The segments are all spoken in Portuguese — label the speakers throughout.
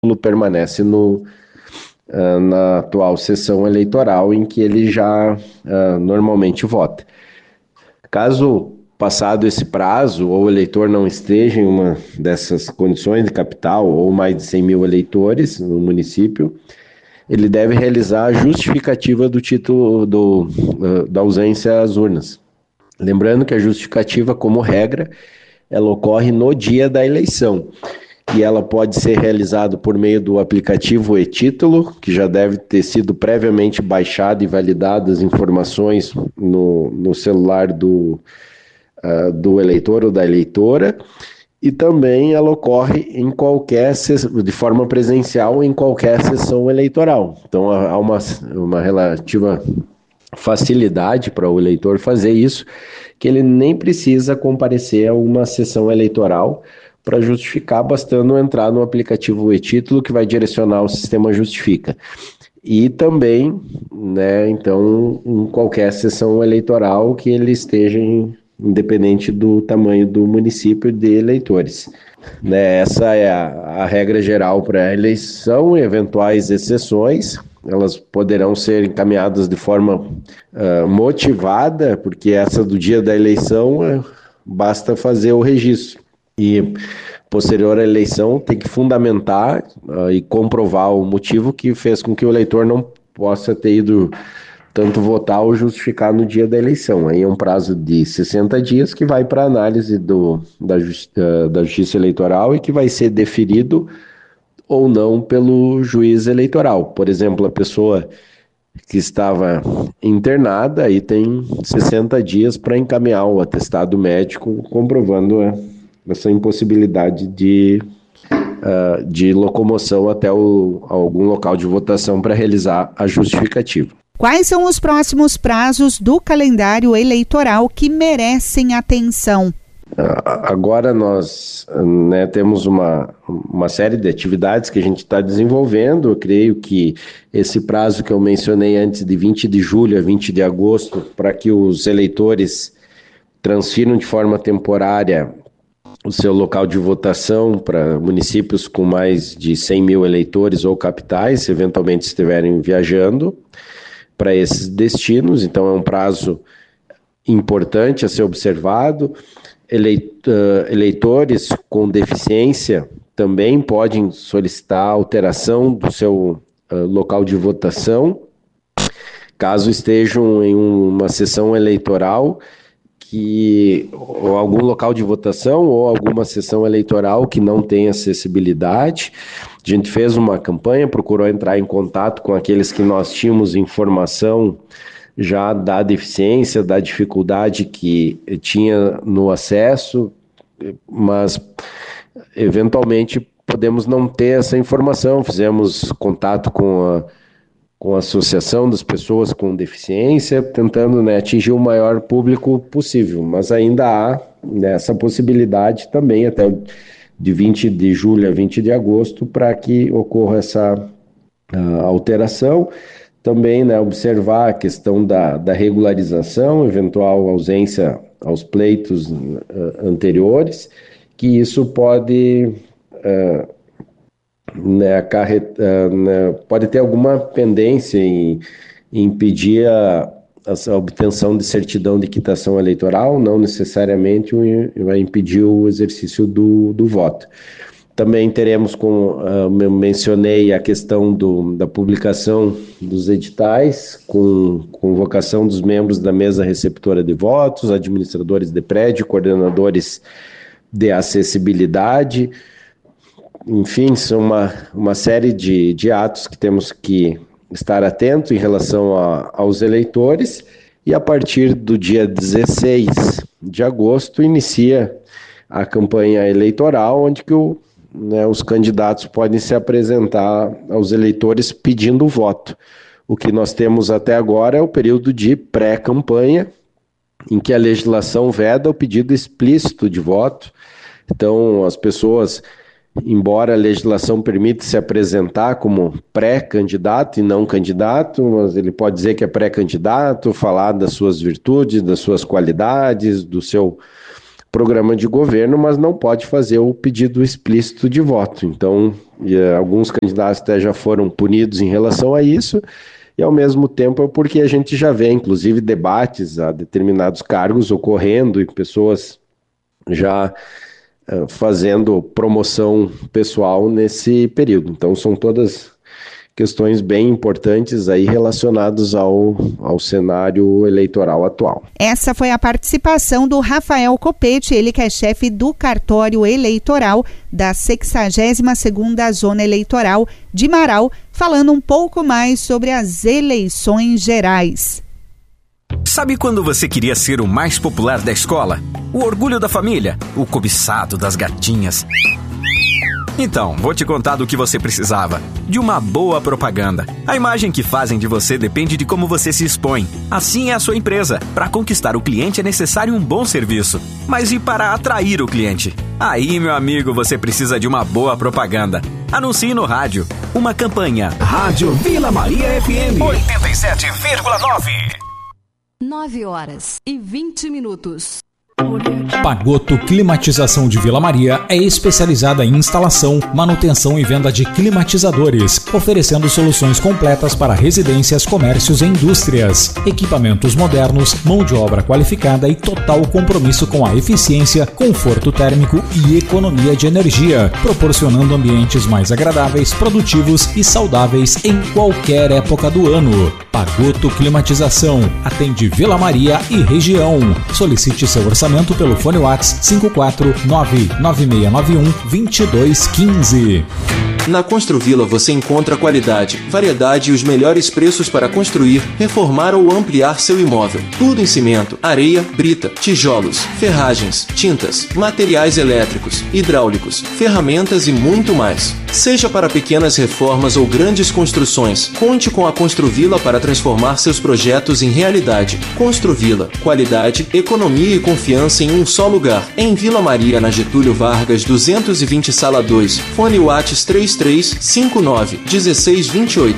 Speaker 1: permanece na atual sessão eleitoral em que ele já normalmente vota. Caso passado esse prazo, ou o eleitor não esteja em uma dessas condições de capital, ou mais de 100 mil eleitores no município, ele deve realizar a justificativa do título da ausência às urnas. Lembrando que a justificativa, como regra, ela ocorre no dia da eleição. E ela pode ser realizada por meio do aplicativo e-Título, que já deve ter sido previamente baixado e validado as informações no celular do eleitor ou da eleitora, e também ela ocorre de forma presencial em qualquer sessão eleitoral. Então há uma relativa facilidade para o eleitor fazer isso, que ele nem precisa comparecer a uma sessão eleitoral para justificar, bastando entrar no aplicativo e-Título, que vai direcionar o sistema Justifica. E também, né, então, em qualquer sessão eleitoral que ele esteja independente do tamanho do município de eleitores. Né, essa é a regra geral para a eleição, e eventuais exceções, elas poderão ser encaminhadas de forma motivada, porque essa do dia da eleição basta fazer o registro. E posterior à eleição tem que fundamentar e comprovar o motivo que fez com que o eleitor não possa ter ido tanto votar ou justificar no dia da eleição. Aí é um prazo de 60 dias que vai para análise da Justiça Eleitoral e que vai ser deferido ou não pelo juiz eleitoral. Por exemplo, a pessoa que estava internada aí tem 60 dias para encaminhar o atestado médico comprovando essa impossibilidade de locomoção até algum local de votação para realizar a justificativa.
Speaker 2: Quais são os próximos prazos do calendário eleitoral que merecem atenção?
Speaker 1: Agora nós temos uma série de atividades que a gente está desenvolvendo. Eu creio que esse prazo que eu mencionei antes, de 20 de julho a 20 de agosto, para que os eleitores transfiram de forma temporária o seu local de votação para municípios com mais de 100 mil eleitores ou capitais, se eventualmente estiverem viajando para esses destinos. Então é um prazo importante a ser observado. Eleitores com deficiência também podem solicitar alteração do seu local de votação, caso estejam em uma sessão eleitoral ou algum local de votação ou alguma sessão eleitoral que não tem acessibilidade. A gente fez uma campanha, procurou entrar em contato com aqueles que nós tínhamos informação já da deficiência, da dificuldade que tinha no acesso, mas eventualmente podemos não ter essa informação. Fizemos contato com a Associação das Pessoas com Deficiência, tentando atingir o maior público possível, mas ainda há essa possibilidade também até de 20 de julho a 20 de agosto para que ocorra essa alteração. Também observar a questão da regularização, eventual ausência aos pleitos anteriores, que isso pode pode ter alguma pendência em impedir a obtenção de certidão de quitação eleitoral, não necessariamente vai impedir o exercício do voto. Também teremos, como eu mencionei, a questão da publicação dos editais, com convocação dos membros da mesa receptora de votos, administradores de prédio, coordenadores de acessibilidade. Enfim, são uma série de atos que temos que estar atentos em relação aos eleitores, e a partir do dia 16 de agosto inicia a campanha eleitoral, onde que os candidatos podem se apresentar aos eleitores pedindo voto. O que nós temos até agora é o período de pré-campanha, em que a legislação veda o pedido explícito de voto. Então, as pessoas, embora a legislação permita se apresentar como pré-candidato e não candidato, mas ele pode dizer que é pré-candidato, falar das suas virtudes, das suas qualidades, do seu programa de governo, mas não pode fazer o pedido explícito de voto. Então, alguns candidatos até já foram punidos em relação a isso, e ao mesmo tempo é porque a gente já vê, inclusive, debates a determinados cargos ocorrendo e pessoas já fazendo promoção pessoal nesse período. Então, são todas questões bem importantes aí relacionadas ao cenário eleitoral atual.
Speaker 2: Essa foi a participação do Rafael Copete, ele que é chefe do cartório eleitoral da 62ª Zona Eleitoral de Marau, falando um pouco mais sobre as eleições gerais.
Speaker 3: Sabe quando você queria ser o mais popular da escola? O orgulho da família? O cobiçado das gatinhas? Então, vou te contar do que você precisava. De uma boa propaganda. A imagem que fazem de você depende de como você se expõe. Assim é a sua empresa. Para conquistar o cliente é necessário um bom serviço. Mas e para atrair o cliente? Aí, meu amigo, você precisa de uma boa propaganda. Anuncie no rádio. Uma campanha.
Speaker 4: Rádio Vila Maria FM
Speaker 3: 87,9.
Speaker 5: 9h20.
Speaker 6: Pagotto Climatização de Vila Maria é especializada em instalação, manutenção e venda de climatizadores, oferecendo soluções completas para residências, comércios e indústrias. Equipamentos modernos, mão de obra qualificada e total compromisso com a eficiência, conforto térmico e economia de energia, proporcionando ambientes mais agradáveis, produtivos e saudáveis em qualquer época do ano. Pagotto Climatização atende Vila Maria e região. Solicite seu orçamento pelo fone WhatsApp 549-9691-2215.
Speaker 7: Na Construvila você encontra qualidade, variedade e os melhores preços para construir, reformar ou ampliar seu imóvel. Tudo em cimento, areia, brita, tijolos, ferragens, tintas, materiais elétricos, hidráulicos, ferramentas e muito mais. Seja para pequenas reformas ou grandes construções, conte com a Construvila para transformar seus projetos em realidade. Construvila, qualidade, economia e confiança em um só lugar. Em Vila Maria, na Getúlio Vargas, 220 Sala 2, fone WhatsApp 3359-1628.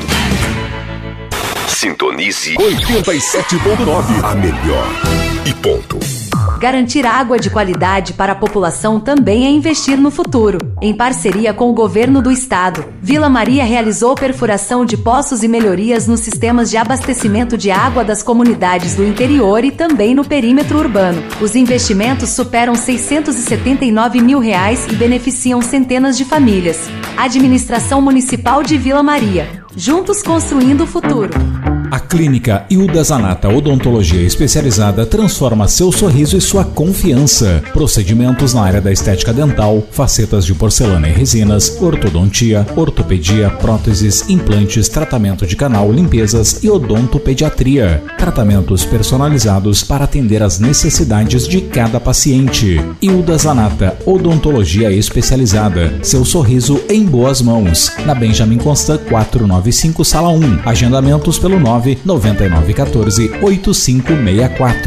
Speaker 4: Sintonize 87.9, a melhor e ponto.
Speaker 5: Garantir água de qualidade para a população também é investir no futuro. Em parceria com o governo do estado, Vila Maria realizou perfuração de poços e melhorias nos sistemas de abastecimento de água das comunidades do interior e também no perímetro urbano. Os investimentos superam R$679 mil e beneficiam centenas de famílias. Administração Municipal de Vila Maria. Juntos construindo o futuro.
Speaker 6: A Clínica Hilda Zanata Odontologia Especializada transforma seu sorriso e sua confiança. Procedimentos na área da estética dental, facetas de porcelana e resinas, ortodontia, ortopedia, próteses, implantes, tratamento de canal, limpezas e odontopediatria. Tratamentos personalizados para atender às necessidades de cada paciente. Hilda Zanata Odontologia Especializada. Seu sorriso em boas mãos. Na Benjamin Constant 495, Sala 1. Agendamentos pelo 99914-8564.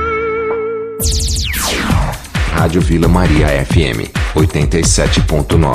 Speaker 4: Rádio Vila Maria FM 87.9.